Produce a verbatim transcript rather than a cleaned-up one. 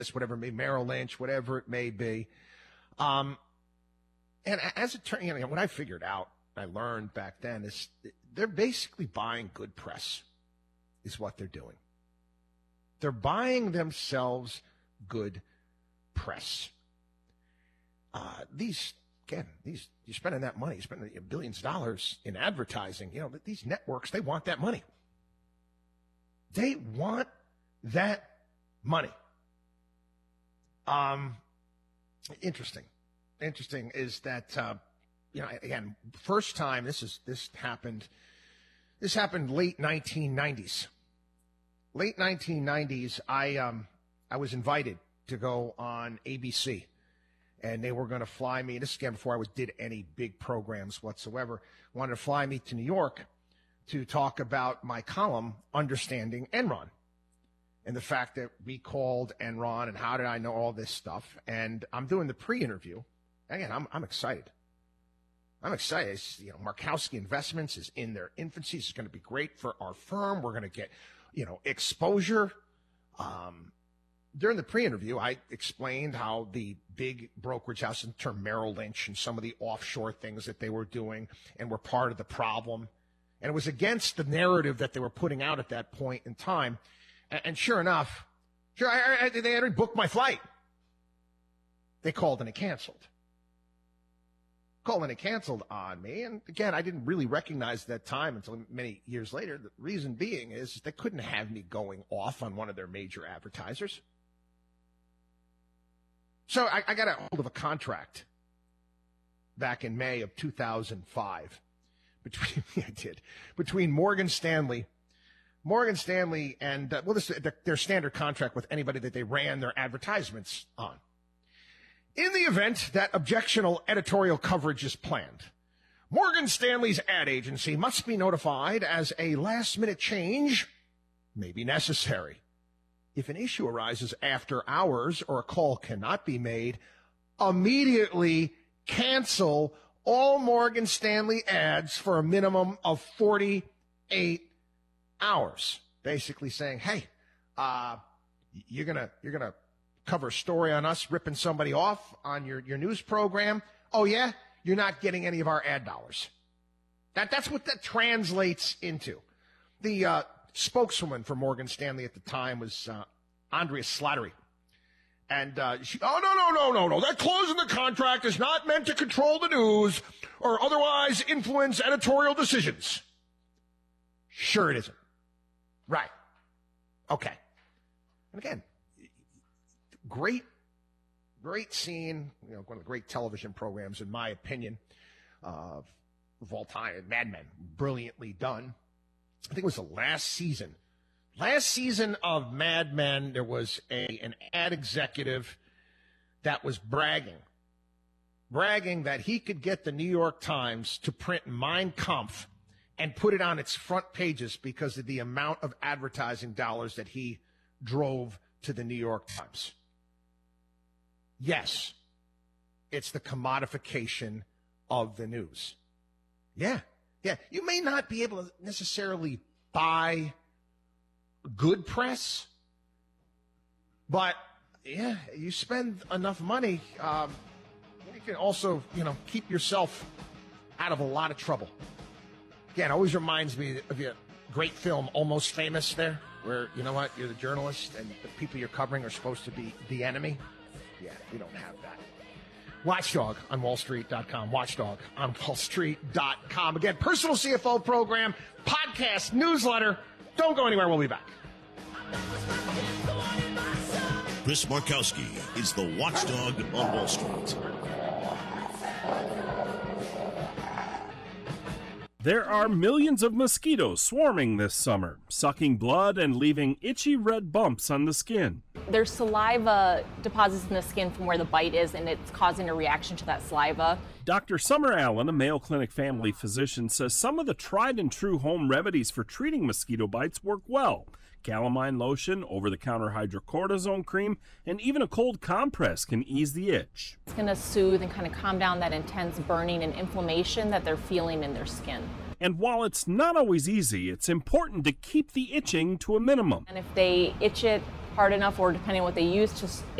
whatever it may be, Merrill Lynch, whatever it may be. Um, and as it turned, you know, what I figured out, I learned back then is they're basically buying good press is what they're doing. They're buying themselves good press. Uh, these, again, these, you're spending that money, you're spending billions of dollars in advertising. You know, these networks, they want that money. They want that money. Um, interesting. Interesting is that, uh, you know, again, first time this is, this happened, this happened late nineteen nineties. Late nineteen nineties, I, um, I was invited to go on A B C, and they were going to fly me. This is again before I was, did any big programs whatsoever. Wanted to fly me to New York to talk about my column, Understanding Enron, and the fact that we called Enron and how did I know all this stuff. And I'm doing the pre-interview. Again, I'm, I'm excited. I'm excited. It's, you know, Markowski Investments is in their infancy. It's going to be great for our firm. We're going to get, you know, exposure. Um, during the pre-interview, I explained how the big brokerage house, in term Merrill Lynch, and some of the offshore things that they were doing and were part of the problem. And it was against the narrative that they were putting out at that point in time. And, and sure enough, sure, I, I, they already booked my flight. They called and it canceled. Called and it canceled on me. And again, I didn't really recognize that time until many years later. The reason being is they couldn't have me going off on one of their major advertisers. So I, I got a hold of a contract back in May of two thousand five. Between, yeah, I did, between Morgan Stanley, Morgan Stanley and, uh, well, this is their standard contract with anybody that they ran their advertisements on. In the event that objectionable editorial coverage is planned, Morgan Stanley's ad agency must be notified as a last-minute change may be necessary. If an issue arises after hours or a call cannot be made, immediately cancel all Morgan Stanley ads for a minimum of forty-eight hours. Basically saying, hey, uh, you're gonna, you're gonna cover a story on us ripping somebody off on your, your news program. Oh yeah? You're not getting any of our ad dollars. That, that's what that translates into. The, uh, spokeswoman for Morgan Stanley at the time was, uh, Andrea Slattery. And, uh, she, oh, no, no, no, no, no. That clause in the contract is not meant to control the news or otherwise influence editorial decisions. Sure it isn't. Right. Okay. And again, great, great scene, you know, one of the great television programs, in my opinion, uh, of all time, Mad Men, brilliantly done. I think it was the last season. Last season of Mad Men, there was a an ad executive that was bragging, bragging that he could get the New York Times to print Mein Kampf and put it on its front pages because of the amount of advertising dollars that he drove to the New York Times. Yes, it's the commodification of the news. Yeah, yeah. You may not be able to necessarily buy good press, but yeah, you spend enough money, um, you can also, you know, keep yourself out of a lot of trouble. Again, always reminds me of your great film, Almost Famous, there, where, you know what, you're the journalist and the people you're covering are supposed to be the enemy. Yeah, we don't have that. Watchdog on wall street dot com. Watchdog on wall street dot com. Again, personal C F O program, podcast, newsletter. Don't go anywhere. We'll be back. Chris Markowski is the Watchdog on Wall Street. There are millions of mosquitoes swarming this summer, sucking blood and leaving itchy red bumps on the skin. There's saliva deposits in the skin from where the bite is, and it's causing a reaction to that saliva. Doctor Summer Allen, a Mayo Clinic family physician, says some of the tried and true home remedies for treating mosquito bites work well. Calamine lotion, over-the-counter hydrocortisone cream, and even a cold compress can ease the itch. It's going to soothe and kind of calm down that intense burning and inflammation that they're feeling in their skin. And while it's not always easy, it's important to keep the itching to a minimum. And if they itch it hard enough, or depending on what they use, to